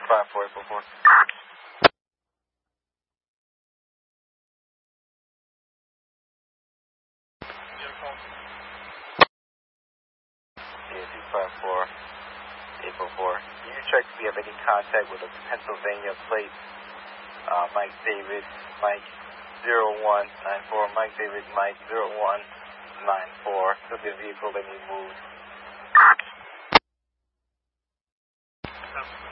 5484. Yeah, 254-844. Can you check if we have any contact with a Pennsylvania plate? Mike David, Mike 0194, Mike David, Mike 0194. Could be a vehicle that needs moved.